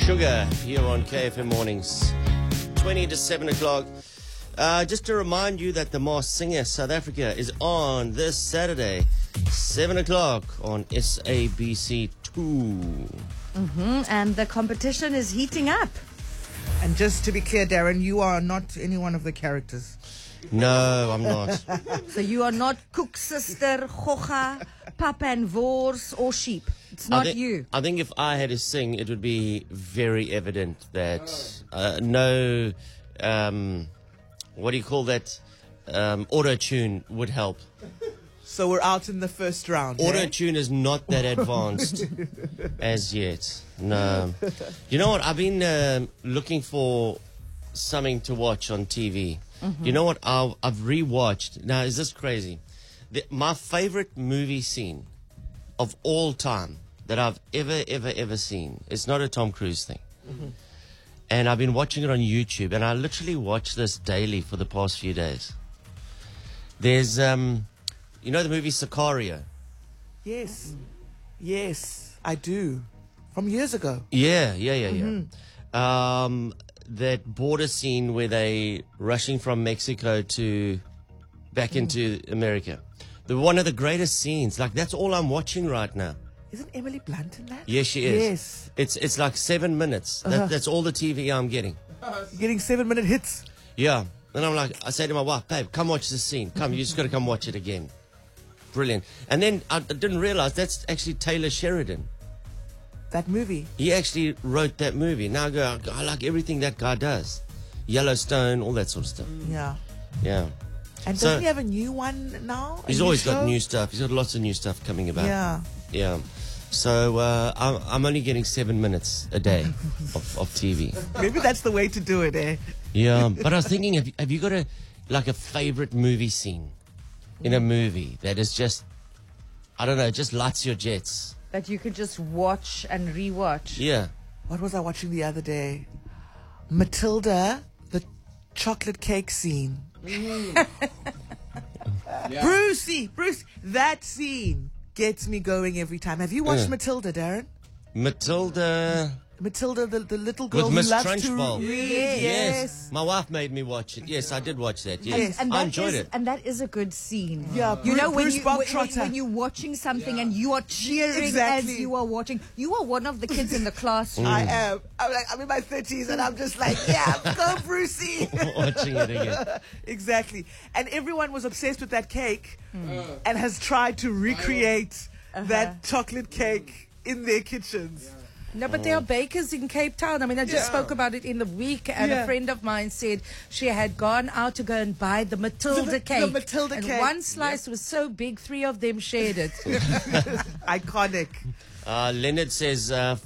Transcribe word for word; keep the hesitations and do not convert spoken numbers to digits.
Sugar here on K F M Mornings, twenty to seven o'clock. Uh, just to remind you that The Masked Singer South Africa is on this Saturday, seven o'clock on S A B C two. Mm-hmm. And the competition is heating up. And just to be clear, Darren, you are not any one of the characters. No, I'm not. So you are not Cook Sister, Goga, Papa and Wors or Sheep. It's I not thi- you. I think if I had to sing, it would be very evident that uh, no, um, what do you call that? Um, auto-tune would help. So we're out in the first round. eh? Auto-tune is not that advanced as yet. No. You know what? I've been um looking for something to watch on T V. Mm-hmm. You know what? I've, I've rewatched. Now, is this crazy? The, my favorite movie scene of all time that I've ever, ever, ever seen. It's not a Tom Cruise thing. Mm-hmm. And I've been watching it on YouTube, and I literally watch this daily for the past few days. There's, um, you know the movie Sicario? Yes. Yes, I do. From years ago. Yeah, yeah, yeah, yeah. Mm-hmm. Um, that border scene where they rushing from Mexico to back into America. The one of the greatest scenes. Like, that's all I'm watching right now. Isn't Emily Blunt in that? Yes, she is. Yes. It's it's like seven minutes. That, Uh-huh. That's all the T V I'm getting. You're getting seven minute hits. Yeah. And I'm like, I say to my wife, babe, come watch this scene. Come, you just got to come watch it again. Brilliant. And then I, I didn't realize that's actually Taylor Sheridan. That movie. He actually wrote that movie. Now I go, I like everything that guy does. Yellowstone, all that sort of stuff. Yeah. Yeah. And So- doesn't he have a new one now? A He's new always got show? new stuff. He's got lots of new stuff coming about. Yeah. Yeah. So uh, I'm, I'm only getting seven minutes a day of, of T V. Maybe that's the way to do it, eh? Yeah. But I was thinking, have you, have you got a like a favorite movie scene in a movie that is just, I don't know, just lights your jets? That you could just watch and rewatch. Yeah. What was I watching the other day? Matilda, the chocolate cake scene. Brucey, Bruce, that scene gets me going every time. Have you watched Yeah. Matilda, Darren? Matilda Matilda, the, the little girl with who Miss loves Trunchbull. to read. Yes. My wife made me watch it. Yes, I did watch that. Yes. And- I that enjoyed is- it. And that is a good scene. Yeah, You Bru- know, when, Bruce you, when, when, Bogtrotter. when you're watching something and you are cheering Exactly. as you are watching. You are one of the kids in the classroom. I am. I'm like, I'm in my thirties and I'm just like, yeah, go Brucey. Watching it again. Exactly. And everyone was obsessed with that cake and has tried to recreate that chocolate cake in their kitchens. No, but there are bakers in Cape Town. I mean, I just spoke about it in the week, and Yeah. a friend of mine said she had gone out to go and buy the Matilda The- the cake. Matilda and cake. one slice was so big, three of them shared it. Iconic. Uh, Leonard says, uh,